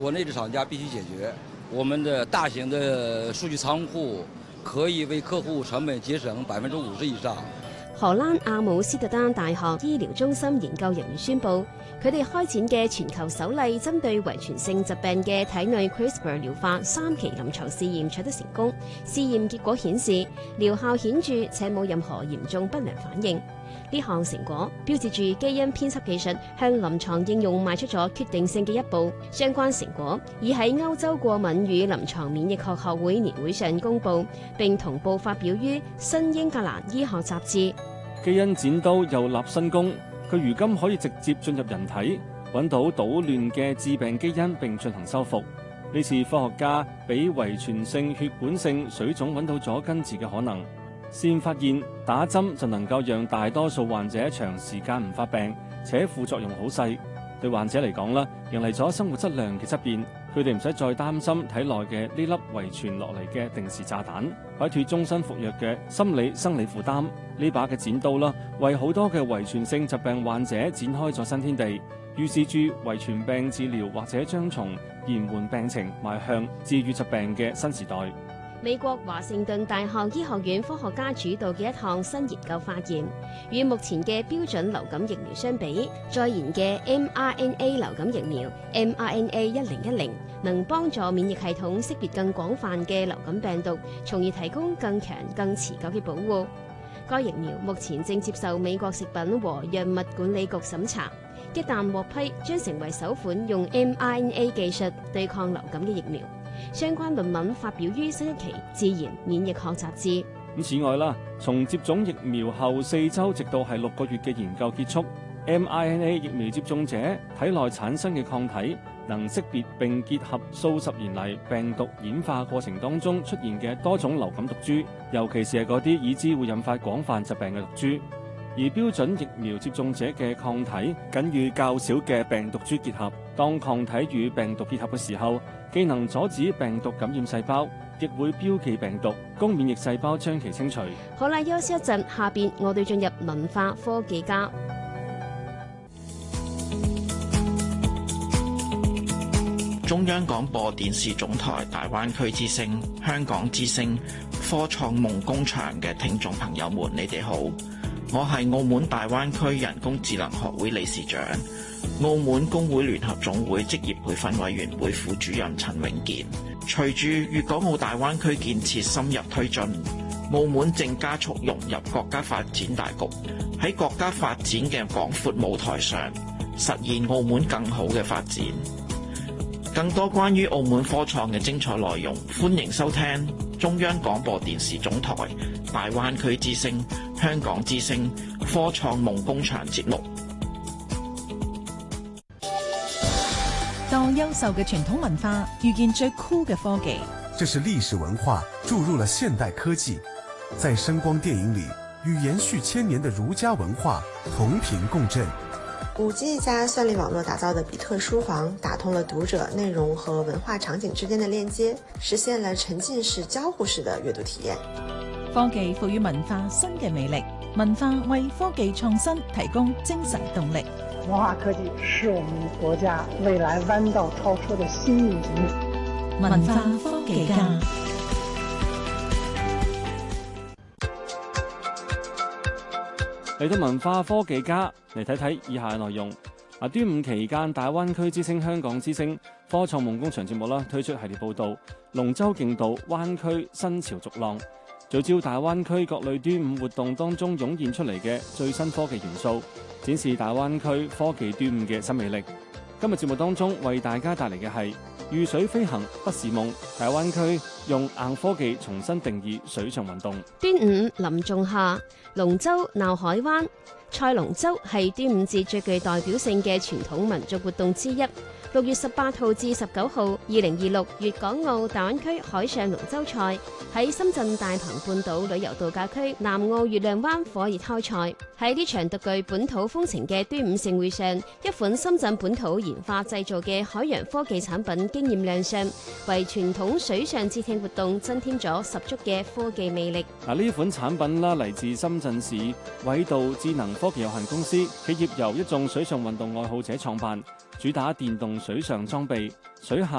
国內的廠家必須解決，我們的大型的數據倉庫可以為客戶成本節省50%以上。 荷蘭阿姆斯特丹大學醫療中心研究人員宣布，佢哋開展嘅全球首例針對遺傳性疾病嘅體內 CRISPR 療法3期臨床試驗取得成功。試驗結果顯示，療效顯著且冇任何嚴重不良反應。呢項成果標誌住基因編輯技術向臨床應用邁出咗決定性嘅一步。相關成果已喺歐洲過敏與臨床免疫學學會年會上公佈，並同步發表於《新英格蘭醫學雜誌》。 基因剪刀又立新功，佢如今可以直接進入人體，揾到搗亂嘅致病基因並進行修復。呢次科學家俾遺傳性血管性水腫揾到咗根治嘅可能。先發現打針就能夠讓大多數患者長時間唔發病，且副作用好細。對患者嚟講啦，迎嚟咗生活質量嘅質變，佢哋唔使再擔心體內嘅呢粒遺傳落嚟嘅定時炸彈，擺脫終身服藥嘅心理生理負擔。呢把嘅剪刀啦，為好多嘅遺傳性疾病患者展開咗新天地，預示住遺傳病治療或者將從延緩病情邁向治癒疾病嘅新時代。 美國華盛頓大學醫學院科學家主導嘅一項新研究發現，與目前嘅標準流感疫苗相比，再研嘅 mRNA 流感疫苗 mRNA-1010 能幫助免疫系統識別更廣泛嘅流感病毒，從而提供更強、更持久嘅保護。該疫苗目前正接受美國食品和藥物管理局審查，一旦獲批，將成為首款用 mRNA 技術對抗流感嘅疫苗。相關論文發表於新一期《自然免疫學雜誌》。 此外啦，從接種疫苗後4週直到係6個月嘅研究結束， mRNA 疫苗接種者體內產生嘅抗體能識別並結合數十年嚟病毒演化過程當中出現嘅多種流感毒株，尤其是係嗰啲已知會引發廣泛疾病嘅毒株。而標準疫苗接種者嘅抗體僅與較少嘅病毒株結合，當抗體與病毒結合嘅時候，既能阻止病毒感染細胞，亦會標記病毒，供免疫細胞將其清除。 好啦，休息一陣，下邊我哋進入文化科技家。 中央廣播電視總台大灣區之聲、香港之聲、科創夢工場嘅聽眾朋友們，你哋好，我係澳門大灣區人工智能學會理事長、澳門工會聯合總會職業培訓委員會副主任陳永健。隨住粵港澳大灣區建設深入推進，澳門正加速融入國家發展大局，喺國家發展嘅廣闊舞台上，實現澳門更好嘅發展。更多關於澳門科創嘅精彩內容，歡迎收聽中央廣播電視總台大灣區之聲、香港之聲科創夢工場節目。 當優秀嘅傳統文化遇見最酷嘅科技， 這是歷史文化注入了現代科技，在聲光電影裏與延續千年的儒家文化同頻共振。 5G 加算力網絡打造的比特書房，打通了讀者內容和文化場景之間的鏈接，實現了沉浸式交互式的閱讀體驗。 科技賦予文化新嘅魅力，文化為科技創新提供精神動力。 文化科技是我們國家未來彎道超車的新引擎。 文化科技家。 嚟到文化科技家嚟睇睇以下內容。端午期間，大灣區之聲、香港之聲科創夢工場節目啦，推出系列報導，龍舟競渡灣區新潮逐浪，聚焦大灣區各類端午活動當中湧現出嚟嘅最新科技元素，展示大灣區科技端午嘅新魅力。今日節目當中為大家帶嚟嘅係遇水飛行不是夢，大灣區用硬科技重新定義水上運動。 端午臨仲夏，龍舟鬧海灣。賽龍舟係端午節最具代表性嘅傳統民族活動之一。6月18號至19號，2026粵港澳大灣區海上龍舟賽喺深圳大鵬半島旅遊度假區南澳月亮灣火熱開賽。喺呢場獨具本土風情嘅端午盛會上，一款深圳本土研發製造嘅海洋科技產品驚豔亮相，為傳統水上節慶活動增添咗十足嘅科技魅力。 呢款產品啦，嚟自深圳市緯度智能科技有限公司，企業由一眾水上運動愛好者創辦， 主打電動水上裝備、水下